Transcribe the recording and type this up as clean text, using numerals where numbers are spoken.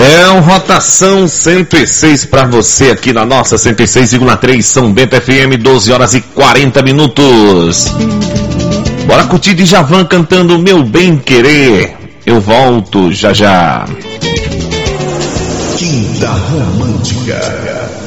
É um Rotação 106 para você aqui na nossa 106,3 São Bento FM, 12 horas e 40 minutos. Bora curtir Djavan cantando Meu Bem Querer. Eu volto já já. Quinta Romântica.